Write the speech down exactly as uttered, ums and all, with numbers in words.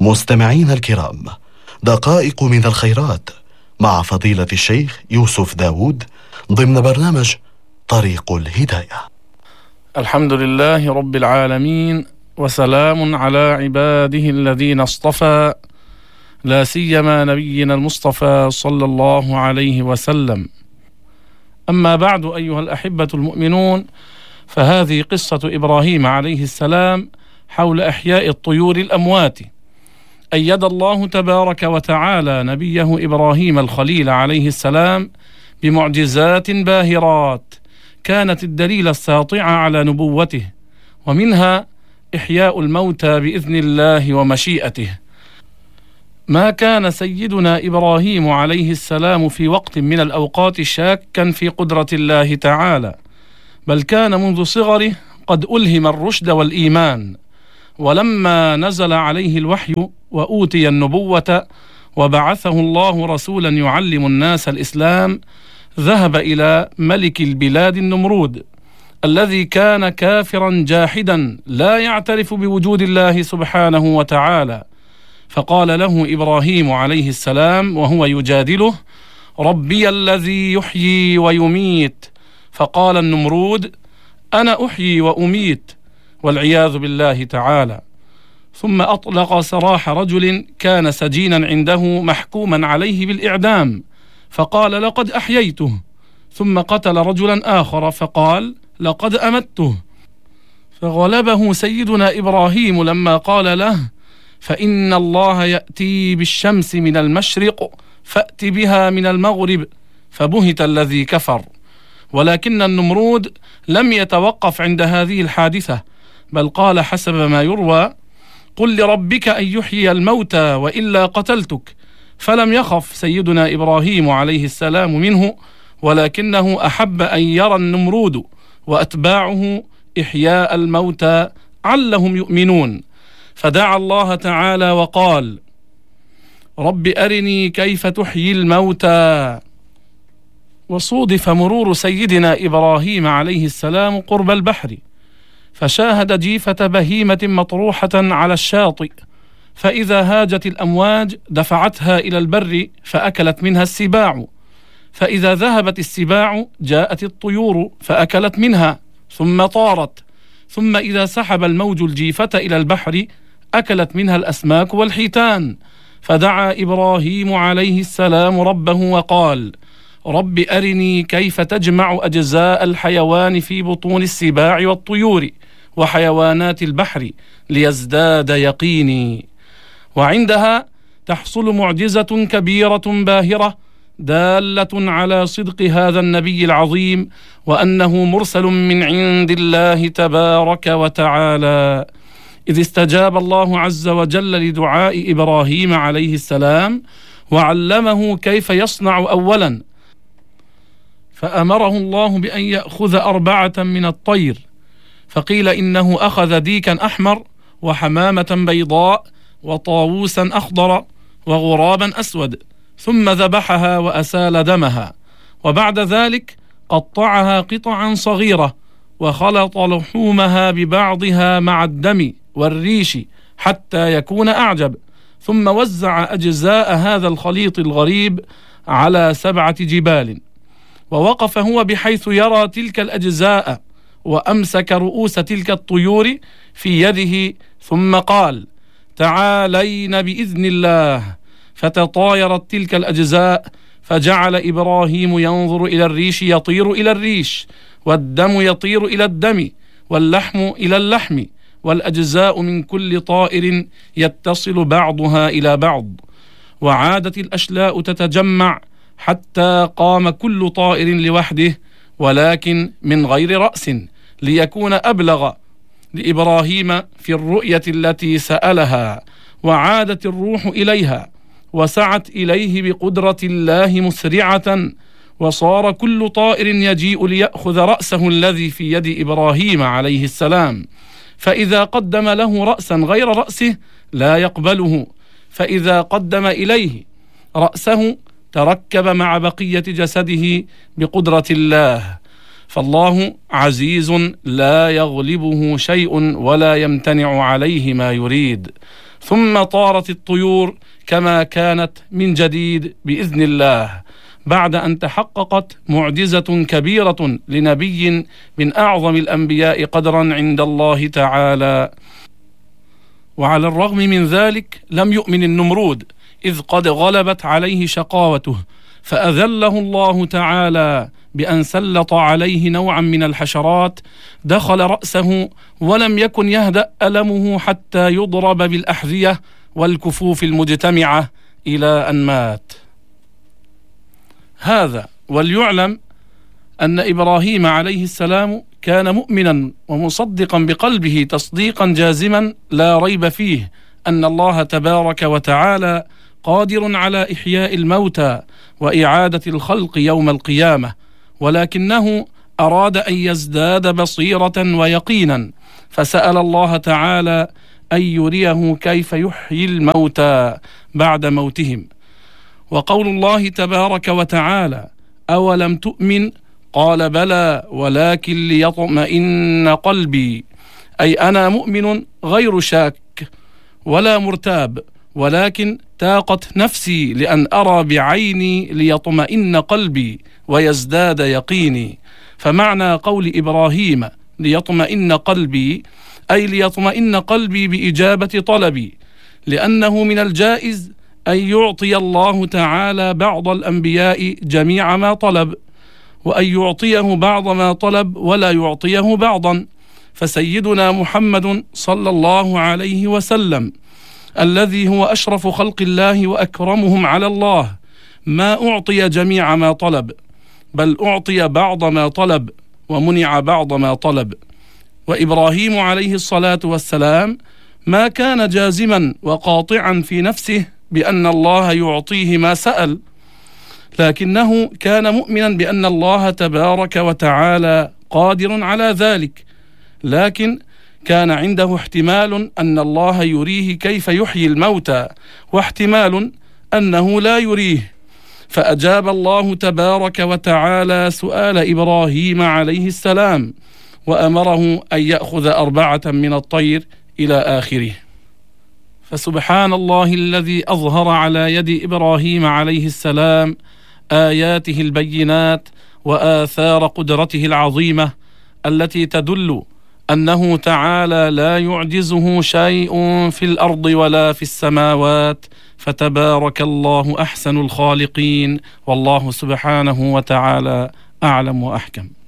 مستمعين الكرام، دقائق من الخيرات مع فضيلة الشيخ يوسف داود ضمن برنامج طريق الهداية. الحمد لله رب العالمين، وسلام على عباده الذين اصطفى، لا سيما نبينا المصطفى صلى الله عليه وسلم. أما بعد، أيها الأحبة المؤمنون، فهذه قصة إبراهيم عليه السلام حول إحياء الطيور الأموات. أيد الله تبارك وتعالى نبيه إبراهيم الخليل عليه السلام بمعجزات باهرات كانت الدليل الساطع على نبوته، ومنها إحياء الموتى بإذن الله ومشيئته. ما كان سيدنا إبراهيم عليه السلام في وقت من الأوقات شاكا في قدرة الله تعالى، بل كان منذ صغره قد ألهم الرشد والإيمان. ولما نزل عليه الوحي وأوتي النبوة وبعثه الله رسولا يعلم الناس الإسلام، ذهب إلى ملك البلاد النمرود الذي كان كافرا جاحدا لا يعترف بوجود الله سبحانه وتعالى، فقال له إبراهيم عليه السلام وهو يجادله: ربي الذي يحيي ويميت. فقال النمرود: أنا أحيي وأميت، والعياذ بالله تعالى. ثم أطلق سراح رجل كان سجينا عنده محكوما عليه بالإعدام، فقال: لقد أحييته. ثم قتل رجلا آخر فقال: لقد أمته. فغلبه سيدنا إبراهيم لما قال له: فإن الله يأتي بالشمس من المشرق فأت بها من المغرب. فبهت الذي كفر. ولكن النمرود لم يتوقف عند هذه الحادثة، بل قال حسب ما يروى: قل لربك أن يحيي الموتى وإلا قتلتك. فلم يخف سيدنا إبراهيم عليه السلام منه، ولكنه أحب أن يرى النمرود وأتباعه إحياء الموتى علهم يؤمنون، فدعا الله تعالى وقال: رب أرني كيف تحيي الموتى. وصودف مرور سيدنا إبراهيم عليه السلام قرب البحر، فشاهد جيفة بهيمة مطروحة على الشاطئ، فإذا هاجت الأمواج دفعتها إلى البر فأكلت منها السباع، فإذا ذهبت السباع جاءت الطيور فأكلت منها ثم طارت، ثم إذا سحب الموج الجيفة إلى البحر أكلت منها الأسماك والحيتان. فدعا إبراهيم عليه السلام ربه وقال: رب أرني كيف تجمع أجزاء الحيوان في بطون السباع والطيور وحيوانات البحر ليزداد يقيني. وعندها تحصل معجزة كبيرة باهرة دالة على صدق هذا النبي العظيم، وأنه مرسل من عند الله تبارك وتعالى، إذ استجاب الله عز وجل لدعاء إبراهيم عليه السلام وعلمه كيف يصنع أولا، فأمره الله بأن يأخذ أربعة من الطير، فقيل إنه أخذ ديكا أحمر وحمامة بيضاء وطاووسا أخضر وغرابا أسود، ثم ذبحها وأسال دمها، وبعد ذلك قطعها قطعا صغيرة وخلط لحومها ببعضها مع الدم والريش حتى يكون أعجب، ثم وزع أجزاء هذا الخليط الغريب على سبعة جبال، ووقف هو بحيث يرى تلك الأجزاء، وأمسك رؤوس تلك الطيور في يده، ثم قال: تعالين بإذن الله. فتطايرت تلك الأجزاء، فجعل إبراهيم ينظر إلى الريش يطير إلى الريش، والدم يطير إلى الدم، واللحم إلى اللحم، والأجزاء من كل طائر يتصل بعضها إلى بعض. وعادت الأشلاء تتجمع حتى قام كل طائر لوحده، ولكن من غير رأس، ليكون أبلغ لإبراهيم في الرؤية التي سألها. وعادت الروح إليها وسعت إليه بقدرة الله مسرعة، وصار كل طائر يجيء ليأخذ رأسه الذي في يد إبراهيم عليه السلام، فإذا قدم له رأسا غير رأسه لا يقبله، فإذا قدم إليه رأسه تركب مع بقية جسده بقدرة الله. فالله عزيز لا يغلبه شيء ولا يمتنع عليه ما يريد. ثم طارت الطيور كما كانت من جديد بإذن الله، بعد أن تحققت معجزة كبيرة لنبي من أعظم الأنبياء قدرا عند الله تعالى. وعلى الرغم من ذلك لم يؤمن النمرود، إذ قد غلبت عليه شقاوته، فأذله الله تعالى بأن سلط عليه نوعا من الحشرات دخل رأسه، ولم يكن يهدأ ألمه حتى يضرب بالأحذية والكفوف المجتمعة إلى أن مات. هذا وليعلم أن إبراهيم عليه السلام كان مؤمنا ومصدقا بقلبه تصديقا جازما لا ريب فيه أن الله تبارك وتعالى قادر على إحياء الموتى وإعادة الخلق يوم القيامة، ولكنه أراد أن يزداد بصيرة ويقينا، فسأل الله تعالى أن يريه كيف يحيي الموتى بعد موتهم. وقول الله تبارك وتعالى: أولم تؤمن؟ قال بلى ولكن ليطمئن قلبي، أي أنا مؤمن غير شاك ولا مرتاب، ولكن تاقت نفسي لأن أرى بعيني ليطمئن قلبي ويزداد يقيني. فمعنى قول إبراهيم ليطمئن قلبي أي ليطمئن قلبي بإجابة طلبي، لأنه من الجائز أن يعطي الله تعالى بعض الأنبياء جميع ما طلب، وأن يعطيه بعض ما طلب ولا يعطيه بعضا. فسيدنا محمد صلى الله عليه وسلم الذي هو أشرف خلق الله وأكرمهم على الله ما أعطي جميع ما طلب، بل أعطي بعض ما طلب ومنع بعض ما طلب. وإبراهيم عليه الصلاة والسلام ما كان جازما وقاطعا في نفسه بأن الله يعطيه ما سأل، لكنه كان مؤمنا بأن الله تبارك وتعالى قادر على ذلك، لكن كان عنده احتمال أن الله يريه كيف يحيي الموتى، واحتمال أنه لا يريه، فأجاب الله تبارك وتعالى سؤال إبراهيم عليه السلام، وأمره أن يأخذ أربعة من الطير إلى آخره. فسبحان الله الذي أظهر على يد إبراهيم عليه السلام آياته البينات وآثار قدرته العظيمة التي تدل أنه تعالى لا يعجزه شيء في الأرض ولا في السماوات، فتبارك الله أحسن الخالقين، والله سبحانه وتعالى أعلم وأحكم.